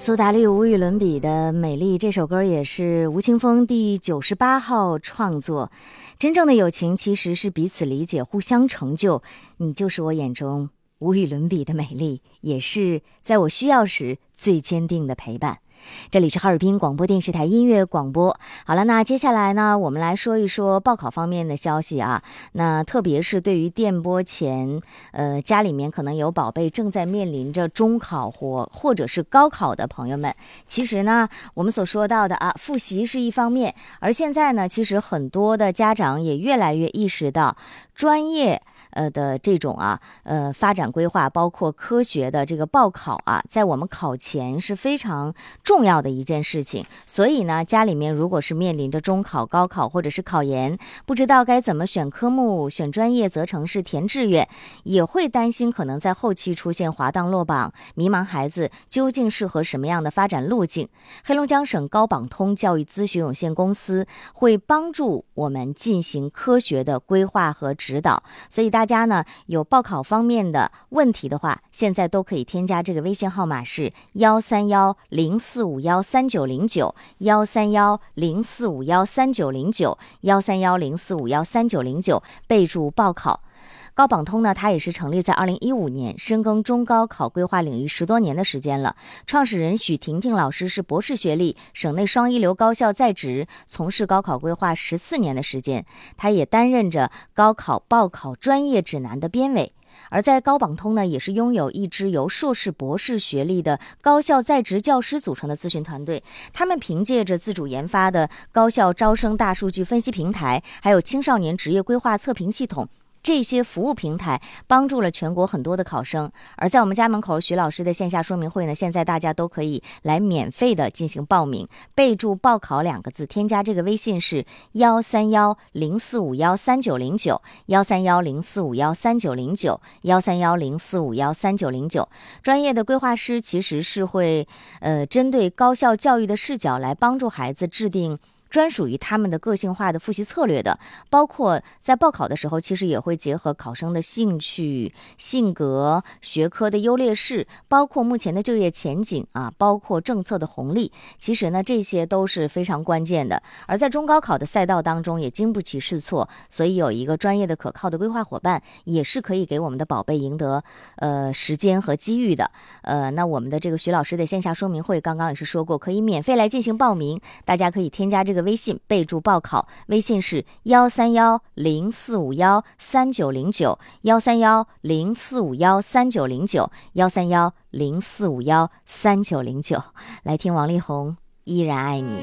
苏打绿无与伦比的美丽，这首歌也是吴青峰第98号创作。真正的友情其实是彼此理解，互相成就。你就是我眼中无与伦比的美丽，也是在我需要时最坚定的陪伴。这里是哈尔滨广播电视台音乐广播。好了，那接下来呢，我们来说一说报考方面的消息啊。那特别是对于电波前，家里面可能有宝贝正在面临着中考或者是高考的朋友们，其实呢，我们所说到的啊，复习是一方面，而现在呢，其实很多的家长也越来越意识到专业的这种发展规划，包括科学的这个报考啊，在我们考前是非常重要的一件事情。所以呢，家里面如果是面临着中考、高考或者是考研，不知道该怎么选科目、选专业、择城市、填志愿，也会担心可能在后期出现滑档落榜，迷茫孩子究竟适合什么样的发展路径。黑龙江省高榜通教育咨询有限公司会帮助我们进行科学的规划和指导，所以大家呢有报考方面的问题的话，现在都可以添加这个微信号码是13104513909 13104513909 13104513909，备注报考。高榜通呢，它也是成立在2015年，深耕中高考规划领域10多年的时间了。创始人许婷婷老师是博士学历，省内双一流高校在职，从事高考规划14年的时间。他也担任着高考报考专业指南的编委。而在高榜通呢，也是拥有一支由硕士、博士学历的高校在职教师组成的咨询团队。他们凭借着自主研发的高校招生大数据分析平台，还有青少年职业规划测评系统，这些服务平台帮助了全国很多的考生。而在我们家门口许老师的线下说明会呢，现在大家都可以来免费的进行报名，备注报考2个字，添加这个微信是13104513909 13104513909 13104513909。专业的规划师其实是会针对高校教育的视角来帮助孩子制定专属于他们的个性化的复习策略的，包括在报考的时候，其实也会结合考生的兴趣、性格、学科的优劣势，包括目前的就业前景啊，包括政策的红利。其实呢，这些都是非常关键的。而在中高考的赛道当中，也经不起试错，所以有一个专业的可靠的规划伙伴，也是可以给我们的宝贝赢得时间和机遇的。那我们的这个徐老师的线下说明会，刚刚也是说过，可以免费来进行报名，大家可以添加这个微信，备注报考，微信是13104513909 13104513909 13104513909。来听王力宏依然爱你。